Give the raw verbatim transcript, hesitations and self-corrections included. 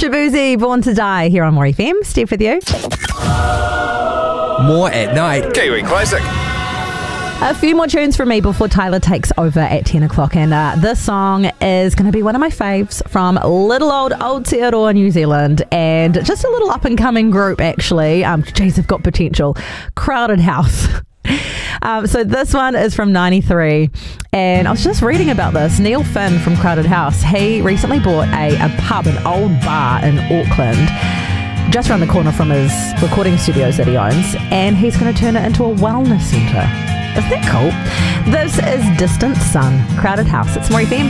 Shaboozey, Born to Die, here on More F M. Steve with you. More at night. Kiwi Classic. A few more tunes from me before Tyler takes over at ten o'clock. And uh, this song is going to be one of my faves from little old Aotearoa, New Zealand. And just a little up-and-coming group, actually. Um, geez, they've got potential. Crowded House. Um, so this one is from ninety-three, and I was just reading about this. Neil Finn from Crowded House, he recently bought a, a pub, an old bar in Auckland, just around the corner from his recording studios that he owns, and he's going to turn it into a wellness centre. Isn't that cool? This is Distant Sun, Crowded House. It's More F M.